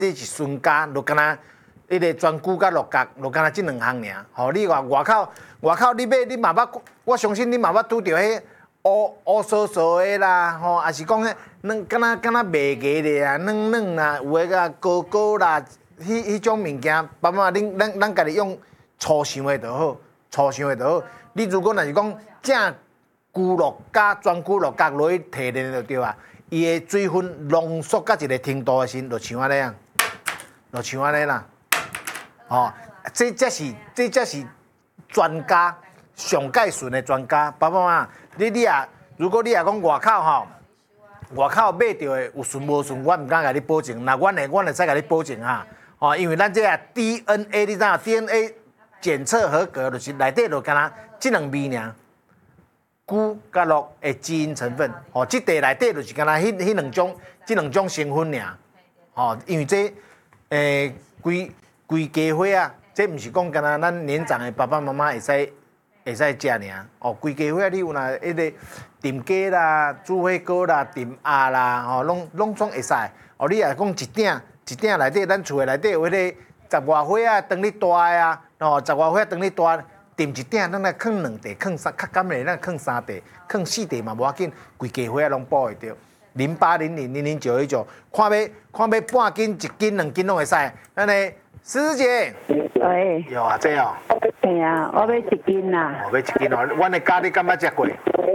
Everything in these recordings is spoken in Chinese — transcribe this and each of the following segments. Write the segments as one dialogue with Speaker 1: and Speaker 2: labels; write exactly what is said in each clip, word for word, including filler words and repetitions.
Speaker 1: 这是孙家，就敢若迄个全骨甲六角，就敢若即两项尔。吼，你话外口外口你买你嘛捌，我相信你嘛捌拄着迄乌乌糟糟的啦，吼，还是讲迄软敢若敢若麦芽的啊，软软啦，有诶个高高啦，迄迄种物件，爸爸恁咱咱家己用粗想的就好，粗想的就好。你如果若是讲正骨落加全骨落角落去提炼就对啊，伊的水分浓缩到一个程度的时，就像安尼啊，就像安尼啦。哦，这才是这才是专家上介顺的专家。爸爸妈妈，你你啊，如果你啊讲外口吼，外口买到的有顺无顺，我毋敢甲你保证。那阮会，阮会使甲你保证哈。哦，因为咱这啊 D N A， 你知影 D N A 检测合格，就是内底就敢若即两味尔。钴甲氯的基因成分，哦，即块内底就是敢若迄迄两种，即两种成分尔，哦，因为这诶规规家伙啊，这毋是讲敢若咱年长的爸爸妈妈会使会使食尔，哦，规家伙你有若迄个炖鸡啦、煮火锅啦、炖鸭啦，吼，拢拢总会使，哦，你若讲一鼎一鼎内底，咱厝的内底有迄个十外岁啊，当你大的啊，哦，十外岁当你大。炖一鼎，咱来放两地，放三较甘的，咱放三地，放四地嘛无要紧，规家伙拢补会着。零八零零零零九一九，看要看要半斤、一斤、两斤拢会使。咱的师姐，
Speaker 2: 喂，
Speaker 1: 有啊，这哦，
Speaker 2: 嘿啊，我要一斤啦。
Speaker 1: 哦，要一斤哦，阮的咖你敢捌食过？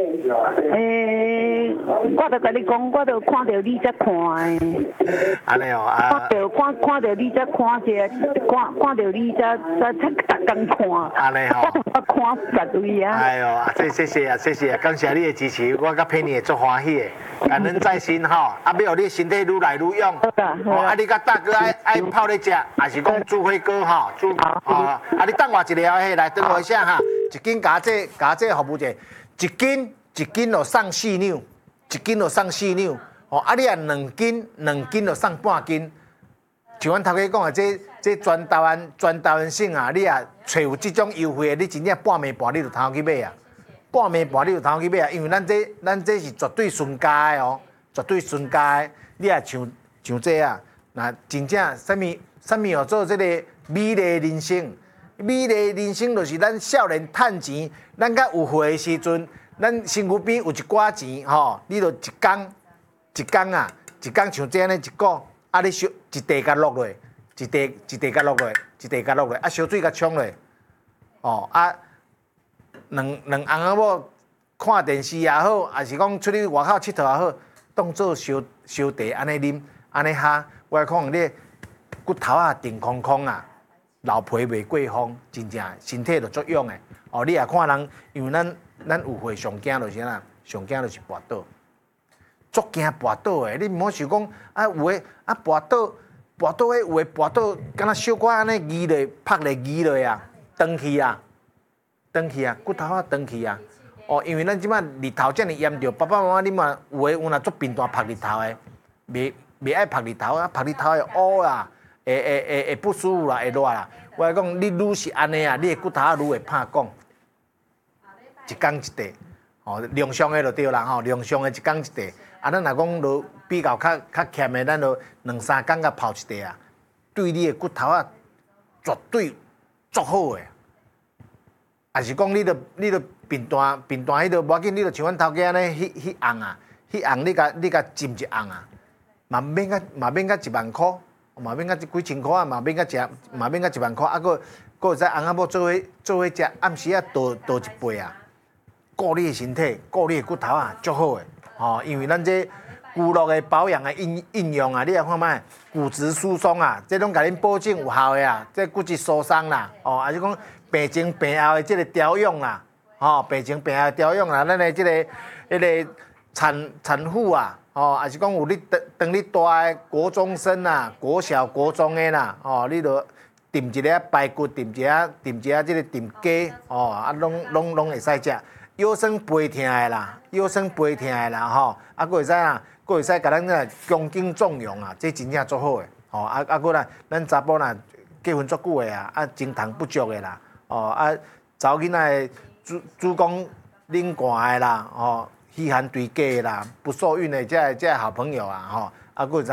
Speaker 2: 诶，我著甲你讲，我著看到你才看的。
Speaker 1: 安尼哦，啊。
Speaker 2: 看到看看到你才看者，看看到你才才才逐工看。
Speaker 1: 安尼吼。
Speaker 2: 我看十位啊。
Speaker 1: 哎呦，啊，这谢谢啊，谢谢啊，感谢你的支持，我甲佩妮会足欢喜的，感恩在心吼，啊，要互你身体愈来愈勇。
Speaker 2: 好啦，好
Speaker 1: 啊，你甲大哥爱爱泡咧食，还是讲煮火锅吼，煮啊，啊，你等我一下嘿，来等我一下哈，一斤加这加这服务者，一斤一斤就送四两，一斤就送四两，哦，啊，你啊两斤两斤就送半斤。像阮头家讲的，这这全台湾全台湾省啊，你啊找有这种优惠的，你真正半暝半你就通去买啊，半暝半你就通去买啊，因为咱这咱这是绝对纯家的哦，绝对纯家的。你啊像像这啊，那真正什么什么哦，做这个美丽人生，美丽人生就是咱少年趁钱，咱较有货的时阵，咱身躯边有一寡钱吼，你就一工一工啊，一工像这样的一个。啊！你烧一地甲落落，一地一地甲落落，一地甲落落，啊烧水甲冲落，哦啊，两两翁仔某看电视也好，还是讲出去外口佚佗也好，当做烧烧茶安尼啉，安尼哈，我讲你骨头啊定空空啊，老皮袂过风，真正身体就足勇的。哦，你也看人，因为咱咱有会上惊就是啥，上惊就是跋倒。足惊跋倒的，你毋好想讲啊，有诶啊跋倒，跋倒诶有诶跋倒，敢若小可安尼移落，拍落移落啊，断去啊，断去啊，骨头啊断去啊。哦，因为咱即摆日头遮尔炎热，爸爸妈妈你嘛有诶有若足频繁晒日头诶，袂袂爱晒日头啊，晒日头会乌啦，会会会会不舒服啦，会热啦。我讲你愈是安尼啊，你诶骨头啊愈会拍讲，一工一地，哦，量上诶就对啦吼，量上诶一工一地。啊，咱若讲就比较较较欠的，咱就两三工甲泡一地啊，对你的骨头啊，绝对足好的。啊是讲你着你着平淡平淡迄个无要紧，你着像阮头家安尼，迄迄红啊，迄红你甲你甲浸一红啊，嘛免甲嘛免甲一万箍，嘛免甲几千箍啊，嘛免甲食嘛免甲一万箍，啊，佫佫会使翁仔某做伙做伙食，暗时啊倒倒一杯啊，顾你的身体，顾你的骨头啊，足好的。哦，因为咱这骨骼的保养的应应用啊，你来看卖骨质疏松啊，这拢甲恁保证有效的啊。这骨质疏松啦，哦，还是讲病前病后的这个调养啦，哦，病前病后的调养啦，咱的这个迄个产产妇啊，哦，还是讲有你当当你大的国中生啊，国小国中的啦，哦，你着炖一个排骨，炖一下炖一下这个炖鸡，哦，啊，拢拢拢会使食。腰酸背痛的啦，腰酸背痛的啦吼，啊，佫会使啊，佫会使甲咱个强筋壮阳啊，这真正足好的，吼，啊啊佫啦，咱查甫啦结婚足久的啊，啊精糖不足的啦，哦啊查某囡仔子子宫冷寒的啦，吼，虚寒堆积的啦，不受孕的这这好朋友啊，吼，啊佫有啥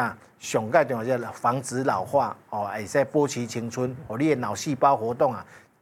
Speaker 1: 上介重要就是防止老化哦，会使保持青春，哦，你的脑细胞活动啊，